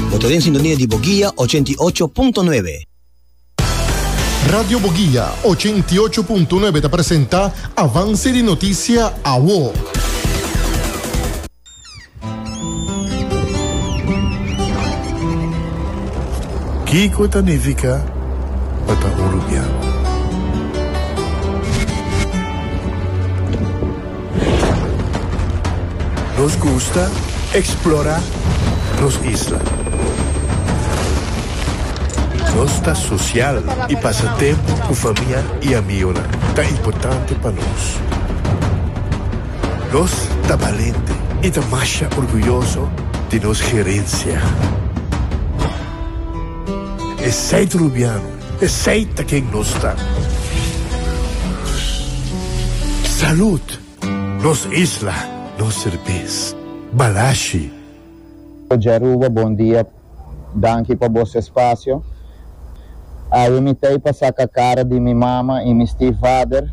Votate in sintonia di Boghia 88.9. Radio Boghia 88.9 te presenta Avance di Notizia a UO. Kiko Tanifica Pata Urubiano. Nos gusta explorar los islas. Nossa social e passatempo com família e amigos tá importante para nós. Nós tá valente e tá mais orgulhoso de nossa gerência. É seito rubiano, é seita quem nós tá. Saúde, nos isla, nos cerveja, balashi. Jaruba, bom dia. Danke por vosso espaço. Eu imitei para sacar a cara de minha mama e meu stepfather.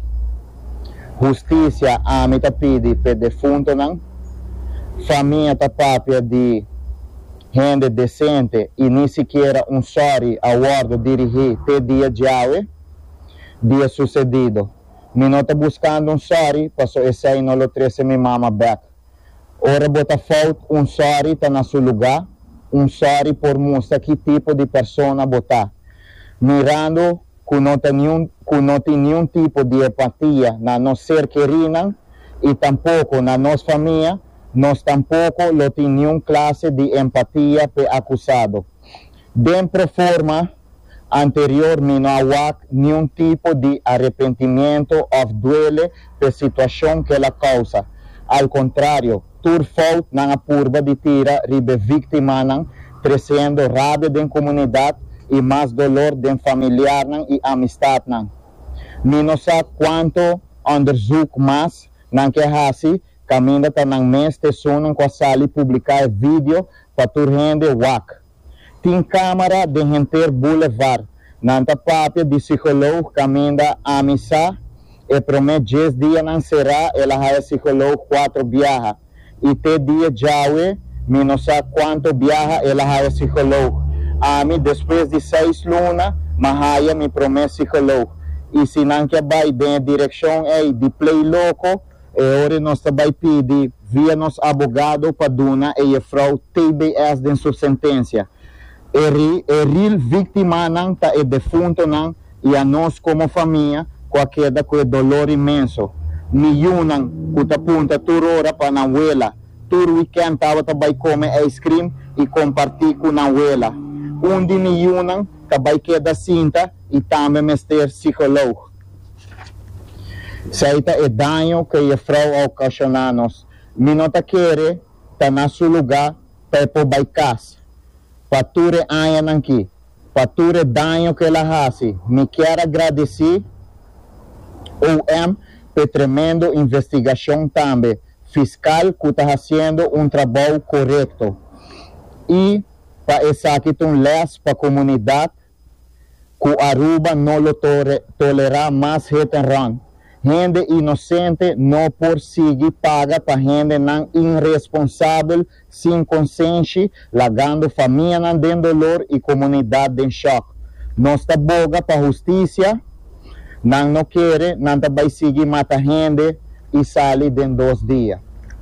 Justiça a me tá pedi para defunto não. Família tá papia de gente decente e nem sequer sorry award dirigir te dia dia sucedido. Me não tá buscando sorry, passou esse aí não lo trouxe minha mama back. Ora bota falta sorry tá na seu lugar, sorry por mostrar que tipo de pessoa botar. Mirando que não tem nenhum tipo de empatia na nossa ser querida e tampouco na nossa família, nós tampouco não temos nenhuma classe de empatia para acusado. Dentro forma anterior, não há nenhum tipo de arrependimento ou duele pela situação que ela causa. Ao contrário, tur falta na curva de tira ribe vítima trazendo rábia da comunidade e mais dolor de familiar e amistad. Mi não sabe quanto onderzoek mais não que hasi caminha tá nang mês te sono com a sali publicar vídeo para tur rende wak. Tem câmera de Renter Boulevard, nanta papel de psicólogo caminha amisa e promete 10 dias não será ela é psicólogo 4 viaja e te dia jawe mi não sabe quanto viaja ela é psicólogo. A mim, depois de 6 lunas, Mahaya me promete psicólogo. E se não que vai em direção de play louco, agora nós vai pedir via nosso advogado para dona e a frau TBS de sua sentença. Real vítima não tá é defunto não e a nós como família com a queda com dolor imenso. Nenhum não que tá punta tur hora para na abuela. Tur weekend tava vai comer ice cream e compartilhar com a abuela. De nenhum que queda cinta e também mestre psicólogo. Seita é dano que a frau ocasionanos. Me não tá querer tá na seu lugar para ir para casa. Pature aia aqui. Pature dano que ela hace. Me quero agradecer por tremendo investigação também. Fiscal que está fazendo trabalho correto. E para essa que tem leis para a comunidade, que Aruba não lo tolerar mais hit and run. Gente inocente não por seguir paga para gente não irresponsável, sem consciência, largando família em dolor e comunidade em choque. Nós está boga para a justiça, não quer, não vai seguir matar gente e sair em 2 dias.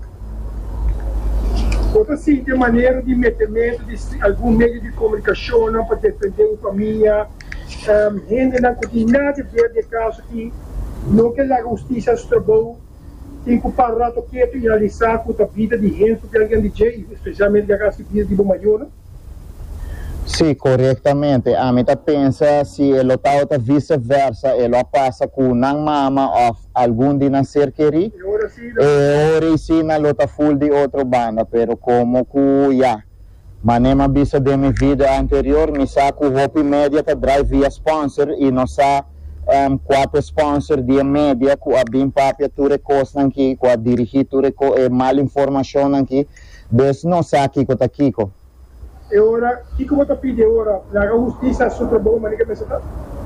Outra sim, de maneira de metimento de algum meio de comunicação não para defender a família, gente não tem nada a ver de caso que não que a justiça se trabalhou, tem que parar quieto e analisar com a vida de gente que alguém diz, especialmente a casa de vida de maior. Sim, corretamente. A mim pensa se ele está vice-versa, ele passa com não mama ou algum de nascer querido. E ora sim, ele está full de outra banda, pero como que já. Mas nem bisa de minha vida anterior, me saco roupa média para drive via sponsor e não sa 4 sponsor de média que a bem papia ture costa aqui, que a dirigir ture mal informação aqui, des não sa aqui que tá Kiko. E ora, Kiko vai pedir ora, a justiça sobre bom maneira que pensa.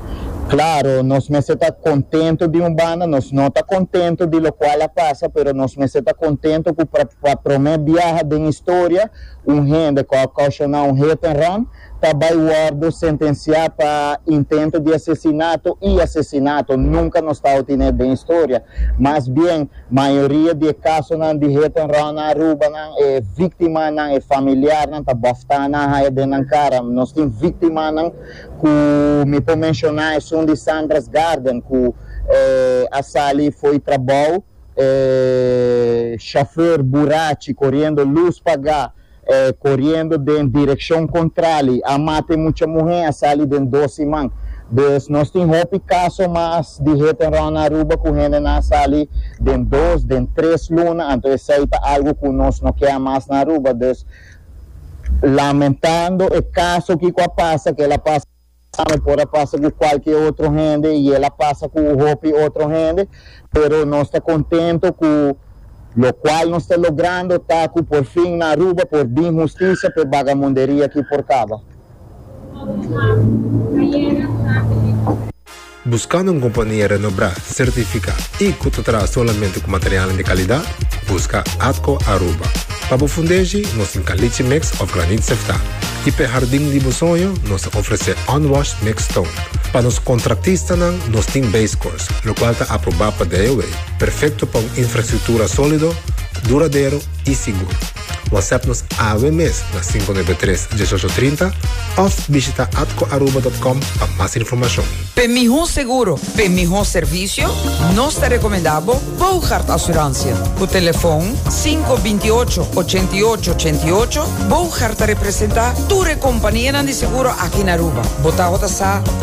Claro, nós me está contento de Umbanda, nós não está contento de lo qual passa, pero nós me está contento que para primeira viagem da história, gente que ocasionou hit and run, também guardo sentenciado para intento de assassinato e assassinato, nunca nos está obtendo da história, mas bem, maioria de casos de hit and run na Aruba, é vítima, é familiar, está bastante na cara, nós temos vítima, que me pode mencionar, é de Sandra's Garden, que a Sally foi trabalho, chauffeur burachi, correndo luz pagar, correndo em direção contrária, a mate muita mulher, a Sally de 12 mãos. Nós temos caso mais de hit and run na Aruba, que gente na Sally de 2, de 3 lunas, então isso é algo que nós não queremos mais na Aruba. Lamentando o caso que passa, que ela passa pode passar com qualquer outra gente e ela passa com outra gente, pero nós está contente com o qual nós está logrando, tá que por fim na Aruba, por bem justiça, por vagabunderia aqui por Cabo. Buscando uma companhia renombrada, certificada e que te traz somente com material de qualidade, busca Atco Aruba. Para o fundejo, nós temos caliche mix of granite sefta. E para o jardim de sonho, nós oferecemos unwashed mix stone. Para os contratistas, nós temos base course, o qual está aprovado para DOA. Perfeito para uma infraestrutura sólida, duradouro e seguro. WhatsApp-nos AWMS na 593-1830 ou visita atcoaruba.com para mais informação. Para melhor seguro, para melhor serviço, nós te recomendamos Bouchard Assurância. O telefone 528-8888. Bouchard representa a tua companhia de seguro aqui na Aruba. Bota